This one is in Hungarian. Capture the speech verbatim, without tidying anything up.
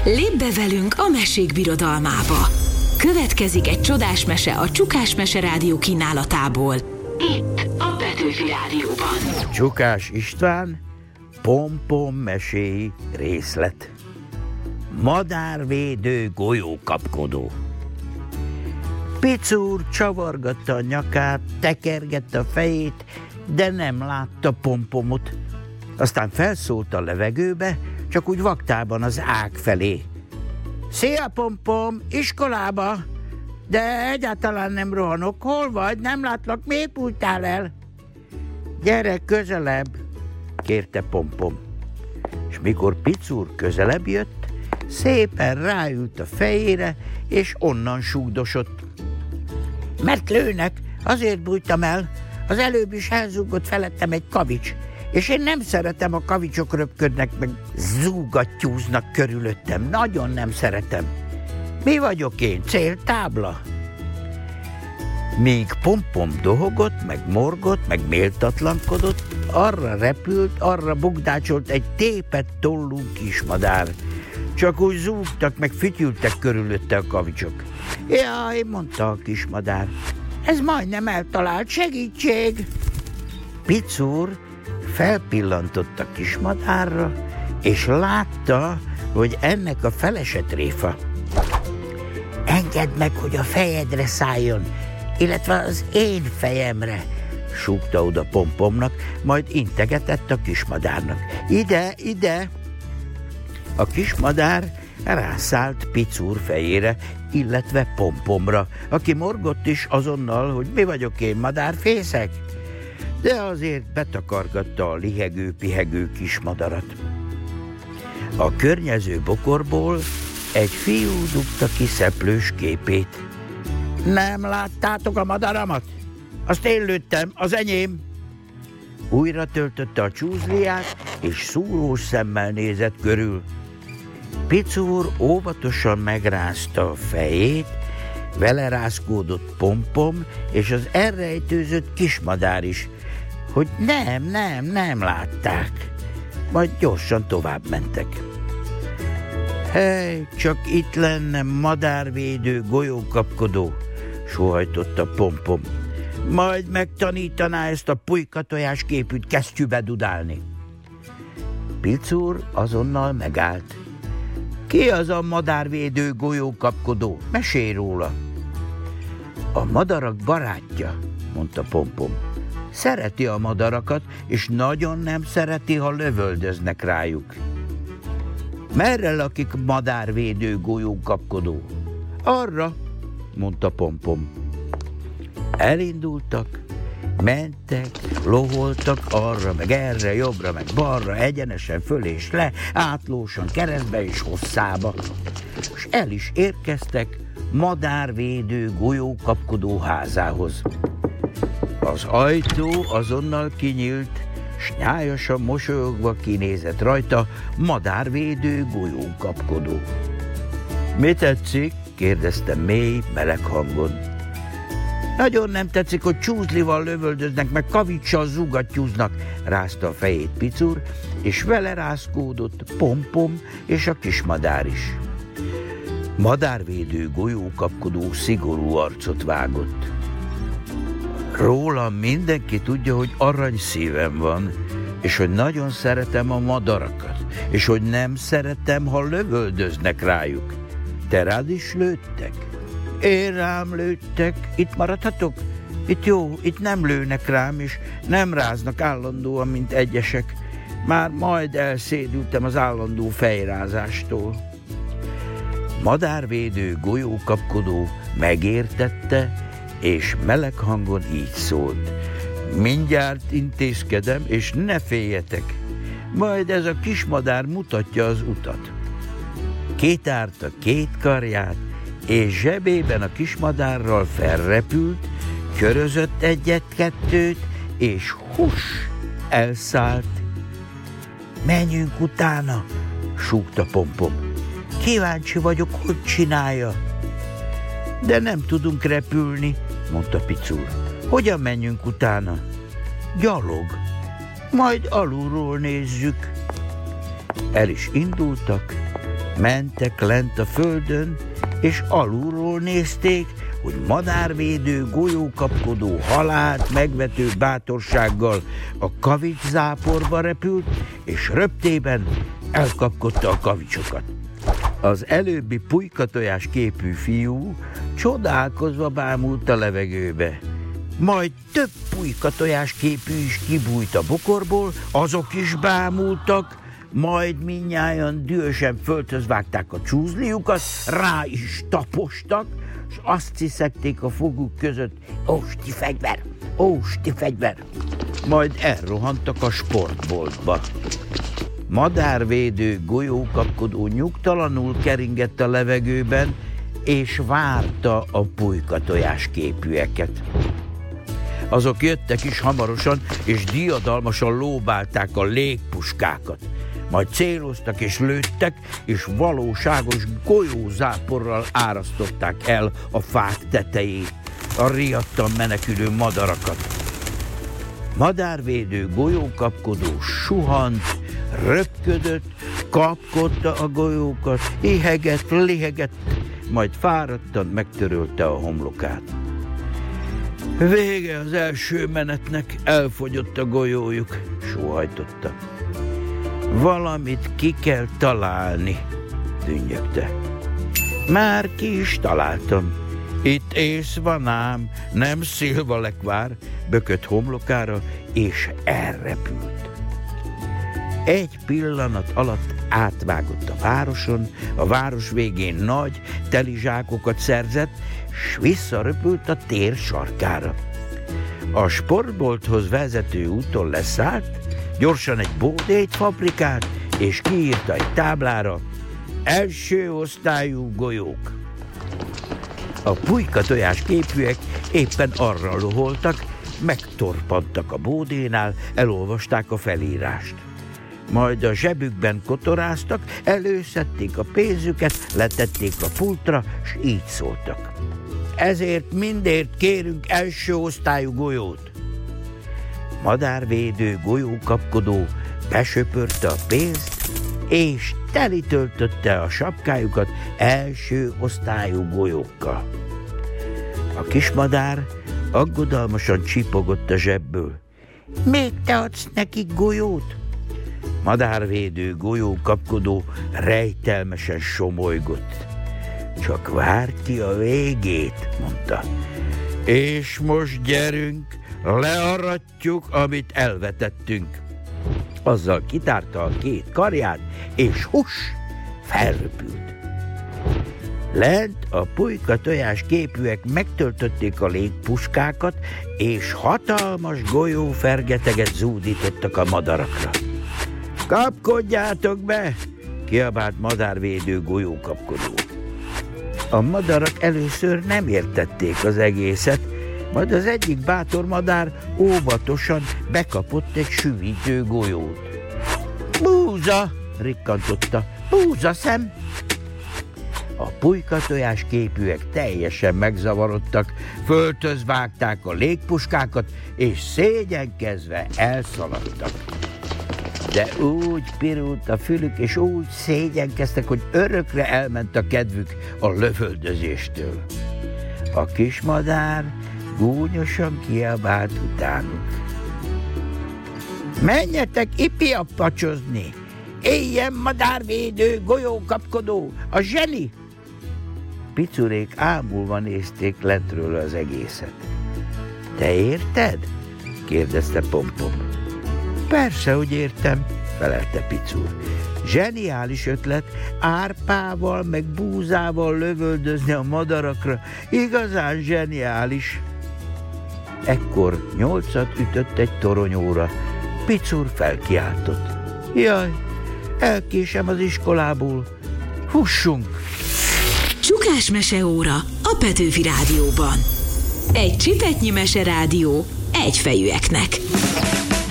Lépj be velünk a mesék birodalmába. Következik egy csodás mese a Csukás Mese Rádió kínálatából. Itt a Petőfi Rádióban. Csukás István, Pom-pom meséi részlet. Madárvédő golyókapkodó. Picúr csavargatta a nyakát, tekergette a fejét, de nem látta Pompomot. Aztán felszólt a levegőbe, csak úgy vaktában az ág felé. Szia, Pompom, iskolába! De egyáltalán nem rohanok. Hol vagy? Nem látlak, miért bújtál el? Gyere közelebb, kérte Pompom. És mikor Picúr közelebb jött, szépen ráült a fejére, és onnan súgdosott. Mert lőnek, azért bújtam el. Az előbb is elzúgott felettem egy kavics, és én nem szeretem, a kavicsok röpködnek, meg zúgattyúznak körülöttem. Nagyon nem szeretem. Mi vagyok én? Céltábla? Míg Pompom dohogott, meg morgott, meg méltatlankodott, arra repült, arra bugdácsolt egy tépett tollú kismadár. Csak úgy zúgtak, meg fütyültek körülötte a kavicsok. Jaj, mondta a kismadár, ez majdnem eltalált, segítség! Picúr felpillantott a kismadárra, és látta, hogy ennek a felese tréfa. Engedd meg, hogy a fejedre szálljon, illetve az én fejemre, súgta oda Pompomnak, majd integetett a kismadárnak. Ide, ide! A kismadár rászállt Picúr fejére, illetve Pompomra, aki morgott is azonnal, hogy mi vagyok én, madárfészek? De azért betakargatta a lihegő-pihegő kismadarat. A környező bokorból egy fiú dugta ki szeplős képét. Nem láttátok a madaramat? Azt én lőttem, az enyém. Újra töltötte a csúzliát, és szúrós szemmel nézett körül. Picúr óvatosan megrázta a fejét, vele rázkódott Pompom, és az elrejtőzött kismadár is, hogy nem, nem, nem látták. Majd gyorsan tovább mentek. Hely, csak itt lenne madárvédő golyókapkodó, sóhajtotta Pompom. Majd megtanítaná ezt a pulykatojás képűt kesztyűbe dudálni. Picúr azonnal megállt. Ki az a madárvédő golyókapkodó? Mesélj róla. A madarak barátja, mondta Pompom. Szereti a madarakat, és nagyon nem szereti, ha lövöldöznek rájuk. Merre lakik madárvédő golyókapkodó? Arra, mondta Pompom. Elindultak, mentek, loholtak arra, meg erre, jobbra, meg balra, egyenesen föl és le, átlósan, keresztbe és hosszába. És el is érkeztek madárvédő golyókapkodó házához. Az ajtó azonnal kinyílt, s nyájasan mosolyogva kinézett rajta madárvédő golyókapkodó. Mi tetszik? kérdezte mély, meleg hangon. Nagyon nem tetszik, hogy csúzlival lövöldöznek, meg kavicsal zúgattyúznak, rázta a fejét Picúr, és vele rázkódott Pompom és a kismadár is. Madárvédő golyókapkodó szigorú arcot vágott. Rólam mindenki tudja, hogy arany szívem van, és hogy nagyon szeretem a madarakat, és hogy nem szeretem, ha lövöldöznek rájuk. Te rád is lőttek? Én rám lőttek. Itt maradhatok? Itt jó, itt nem lőnek rám, és nem ráznak állandóan, mint egyesek. Már majd elszédültem az állandó fejrázástól. Madárvédő golyókapkodó megértette, és meleg hangon így szólt. Mindjárt intézkedem, és ne féljetek. Majd ez a kismadár mutatja az utat. Kitárta két karját, és zsebében a kismadárral felrepült, körözött egyet-kettőt, és hus, elszállt. Menjünk utána, súgta Pompom. Kíváncsi vagyok, hogy csinálja. De nem tudunk repülni, mondta Picúr. Hogyan menjünk utána? Gyalog. Majd alulról nézzük. El is indultak, Mentek lent a földön, és alulról nézték, hogy madárvédő, golyókapkodó, halált megvető bátorsággal a kavicszáporba repült, és röptében elkapkodta a kavicsokat. Az előbbi pulykatojás képű fiú csodálkozva bámult a levegőbe. Majd több pulykatojás képű is kibújt a bokorból, azok is bámultak, majd mindnyájan dühösen földhöz vágták a csúzliukat, rá is tapostak, és azt ciszegték a foguk között: ósti fegyver, ósti fegyver. Majd elrohantak a sportboltba. Madárvédő, golyókapkodó nyugtalanul keringett a levegőben, és várta a pulykatojás képűeket. Azok jöttek is hamarosan, és diadalmasan lóbálták a légpuskákat. Majd céloztak és lőttek, és valóságos golyózáporral árasztották el a fák tetejét, a riadtan menekülő madarakat. Madárvédő, golyókapkodó suhant, röpködött, kapkodta a golyókat, ihegett, lihegett, majd fáradtan megtörölte a homlokát. Vége az első menetnek, elfogyott a golyójuk, sóhajtotta. Valamit ki kell találni, dünnyögte. Már ki is találtam. Itt ész van ám, nem szilvalekvár, bökött homlokára, és elrepült. Egy pillanat alatt átvágott a városon, a város végén nagy, teli zsákokat szerzett, s visszaröpült a tér sarkára. A sportbolthoz vezető úton leszállt, gyorsan egy bódét fabrikált, és kiírta egy táblára: első osztályú golyók. A pulykatojás képűek éppen arra loholtak, megtorpantak a bódénál, elolvasták a felírást. Majd a zsebükben kotoráztak, előszedték a pénzüket, letették a pultra, s így szóltak: ezért mindért kérünk első osztályú golyót. Madárvédő, golyókapkodó besöpörte a pénzt, és telitöltötte a sapkájukat első osztályú golyókkal. A kismadár aggodalmasan csipogott a zsebből: még te adsz nekik golyót? Madárvédő, golyókapkodó rejtelmesen somolygott. Csak várj ki a végét, mondta. És most gyerünk, learatjuk, amit elvetettünk. Azzal kitárta a két karját, és hus, felröpült. Lent a pulykatojás képűek megtöltötték a légpuskákat, és hatalmas golyófergeteget zúdítottak a madarakra. Kapkodjátok be! Kiabált madárvédő, golyókapkodó. A madarak először nem értették az egészet, majd az egyik bátor madár óvatosan bekapott egy süvítő golyót. Búza! Rikkantotta. Búza szem! A pulykatojás képűek teljesen megzavarodtak, földhöz vágták a légpuskákat, és szégyenkezve elszaladtak. De úgy pirult a fülük, és úgy szégyenkeztek, hogy örökre elment a kedvük a lövöldözéstől. A kismadár gúnyosan kiabált utánuk: menjetek ipiappacsozni! Éljen madárvédő, golyókapkodó, a zseni! Picurék ámulva nézték lentről az egészet. Te érted? Kérdezte Pompom. Persze, hogy értem, felelte Picúr. Zseniális ötlet árpával meg búzával lövöldözni a madarakra. Igazán zseniális. Ekkor nyolcat ütött egy toronyóra. Picúr felkiáltott: jaj, elkésem az iskolából. Fussunk! Csukás meseóra a Petőfi Rádióban. Egy csipetnyi meserádió egyfejűeknek.